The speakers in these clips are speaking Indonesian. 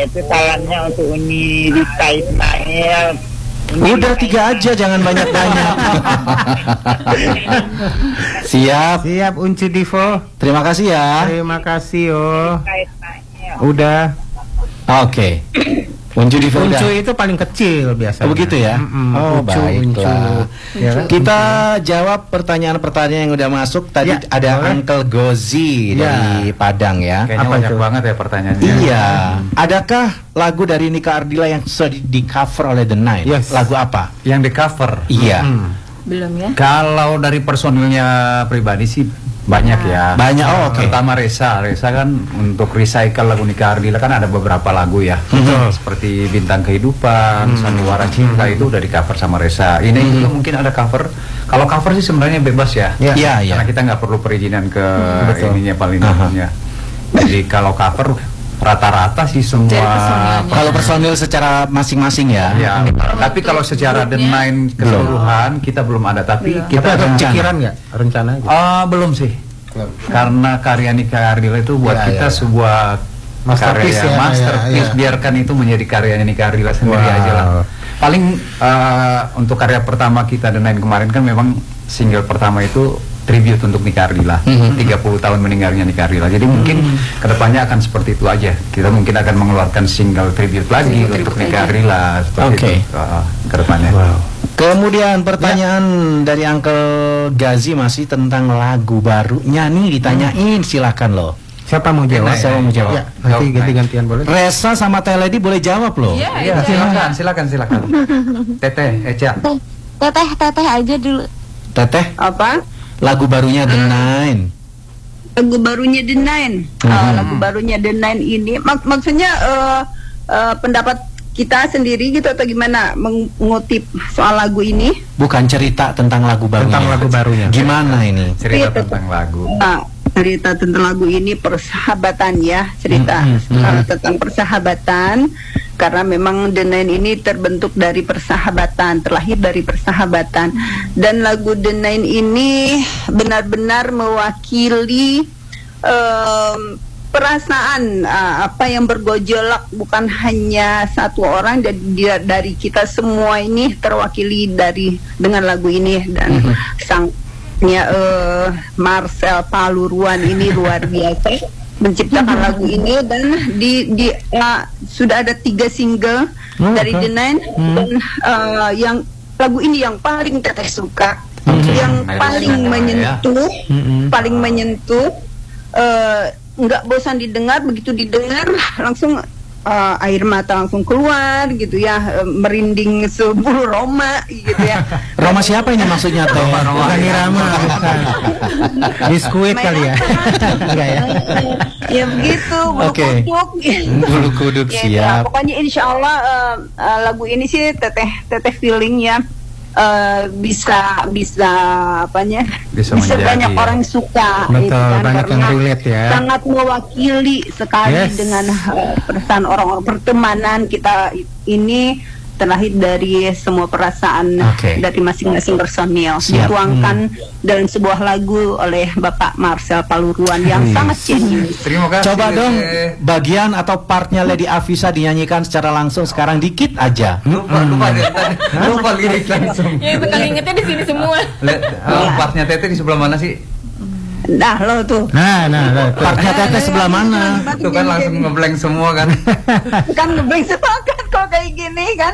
itu salamnya untuk Uni Rita Ismail. Udah 3 aja, jangan banyak-banyak. Siap Uncu Divo. Terima kasih ya. Terima kasih Rita Ismail. Udah. Oke. Uncu Divo udah. Uncu itu paling kecil biasanya. Oh begitu ya? Oh Uncu, baiklah. Ya kan? Kita jawab pertanyaan-pertanyaan yang udah masuk. Tadi Ya, ada boleh. Uncle Gozi dari Padang ya. Kayaknya Apa banyak itu? banget ya pertanyaannya. Iya. Adakah lagu dari Nika Ardila yang sudah di cover oleh The Nine? Yes. Lagu apa? Yang di cover. Iya. Belum ya? Kalau dari personilnya pribadi sih banyak ya. Banyak, oh, oke. Pertama Reza kan untuk recycle lagu Nika Ardila kan ada beberapa lagu ya. Seperti Bintang Kehidupan, Sandiwara Cinta itu udah di cover sama Reza. Ini juga mungkin ada cover. Kalau cover sih sebenarnya bebas ya. Iya, iya. Karena kita nggak perlu perizinan ke Betul. ininya paling ininya. Jadi kalau cover rata-rata sih semua. Dari personilnya. Kalau personil secara masing-masing ya. Ya, tapi kalau secara The Nine keseluruhan kita belum ada, tapi Belum. kita Tapi ada rencana. pikiran nggak? Rencana gitu? Belum sih. Karena karya Nika Ardila itu buat Ya, kita ya. sebuah Masterpiece karya ya, masterpiece. ya. Biarkan itu menjadi karyanya Nika Ardila sendiri Wow. aja lah. Paling untuk karya pertama kita The Nine kemarin kan memang single pertama itu tribute untuk Nika Ardila. 30 tahun meninggalnya Nika Ardila. Jadi mungkin kedepannya akan seperti itu aja. Kita mungkin akan mengeluarkan single tribute lagi untuk Nika Ardila seperti Oke. itu kedepannya. Kemudian pertanyaan dari Uncle Gazi masih tentang lagu barunya nih ditanyain, silakan loh. Siapa mau jawab? Nah, Siapa mau jawab? Ya, nanti ganti-gantian boleh. Resa sama Teledi boleh jawab loh. Iya, Iya, silakan. Teteh, Eca. Teteh aja dulu. Teteh, Apa? lagu barunya The Nine. Lagu barunya The Nine. Lagu barunya The Nine ini maksudnya pendapat kita sendiri gitu atau gimana mengutip soal lagu ini? Bukan cerita tentang lagu barunya. Tentang lagu barunya. Gimana ini? Cerita Iya, tentang lagu. Cerita tentang lagu ini persahabatan ya, cerita tentang persahabatan, karena memang The Nine ini terbentuk dari persahabatan, terlahir dari persahabatan, dan lagu The Nine ini benar-benar mewakili perasaan apa yang bergojolak, bukan hanya satu orang, dari kita semua ini terwakili dengan lagu ini, dan sangnya Marcel Paluruan ini luar biasa menciptakan lagu ini, dan sudah ada 3 single dari The Nine, dan yang lagu ini yang paling Teteh suka, yang paling menyentuh, paling menyentuh, nggak bosan didengar, begitu didengar langsung air mata langsung keluar gitu ya, merinding sebulu Roma gitu ya. Roma siapa ini maksudnya Teh? Bukan Irama, bukan. Biskuit kali ya. Enggak ya? Ya begitu, bulu Oke. kuduk. Bulu kuduk, Ya, siap. pokoknya insya Allah lagu ini sih teteh feeling ya, bisa apanya, Bisa bisa menjadi, banyak ya. orang suka. Betul, gitu kan, banyak yang karena relate ya. sangat mewakili sekali Yes. dengan perasaan orang-orang, pertemanan kita ini terlahir dari semua perasaan Oke. dari masing-masing personil, Siap. dituangkan dalam sebuah lagu oleh Bapak Marcel Paluruan yang sangat jenius. Terima kasih. Coba dong Teteh. bagian atau partnya Lady Afisa dinyanyikan secara langsung sekarang dikit aja. Lupa lirik langsung. Ya itu kali ingetnya di sini semua. Partnya Teteh di sebelah mana sih? Nah lo tuh Nah, tuh. Partnya Teteh sebelah mana? Itu kan langsung ngeblank semua kan. kan ngeblank semua kan kalau kayak gini kan.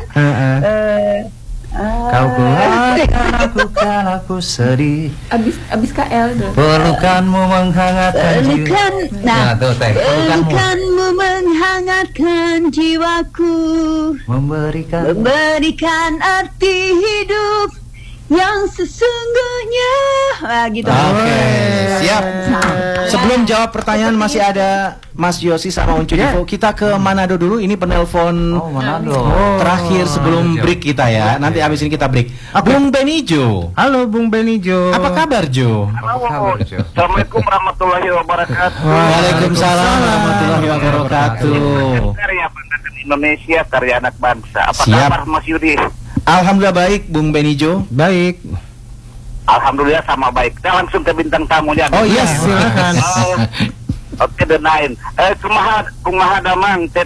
Kau kuatkan aku kan aku sedih. Abis KL tuh. Pelukanmu menghangatkan jiwa. Pelukan, Nah, tuh Teh, pelukanmu pelukanmu menghangatkan jiwaku, memberikan arti hidup yang sesungguhnya. Gitu. Oke, siap. Sebelum jawab pertanyaan masih ada Mas Yosi sama Uncu Divo. Kita ke Manado dulu. Ini penelpon Oh, Manado. terakhir sebelum break kita ya. Nanti habis ini kita break. Bung Benijo. Halo Bung Benijo. Apa kabar Jo? Kabar, Jo? Assalamualaikum warahmatullahi wabarakatuh. Waalaikumsalam warahmatullahi wabarakatuh. Karya Pandangan Indonesia, karya anak bangsa. Apa Siap. kabar Mas Yudi? Alhamdulillah baik Bung Benijo. Baik. Alhamdulillah sama baik. Kita langsung ke bintang tamunya. Oh iya, silakan. Oke, The Nine. Kumaha damang